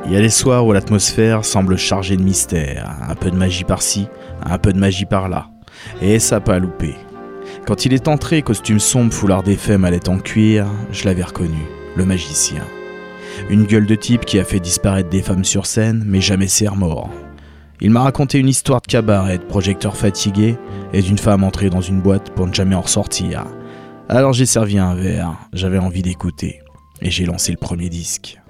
Il y a des soirs où l'atmosphère semble chargée de mystère, un peu de magie par-ci, un peu de magie par-là. Et ça n'a pas loupé. Quand il est entré, costume sombre, foulard défait, mallette en cuir, je l'avais reconnu, le magicien. Une gueule de type qui a fait disparaître des femmes sur scène, mais jamais ses remords. Il m'a raconté une histoire de cabaret, de projecteur fatigué et d'une femme entrée dans une boîte pour ne jamais en ressortir. Alors j'ai servi un verre, j'avais envie d'écouter, et j'ai lancé le premier disque.